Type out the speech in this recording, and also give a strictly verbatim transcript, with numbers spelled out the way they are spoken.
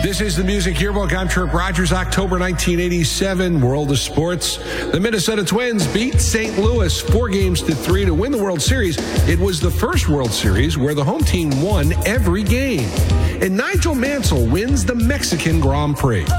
This is the Music Yearbook. I'm Trip Rogers. October nineteen eighty-seven, World of Sports. The Minnesota Twins beat Saint Louis four games to three to win the World Series. It was the first World Series where the home team won every game. And Nigel Mansell wins the Mexican Grand Prix.